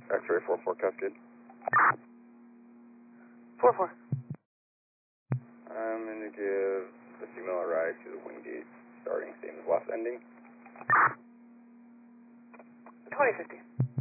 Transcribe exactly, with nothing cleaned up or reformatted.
X-ray four four Cascade. four four. I'm going to give the signal a ride to the Wingate, starting same as last ending. twenty fifty.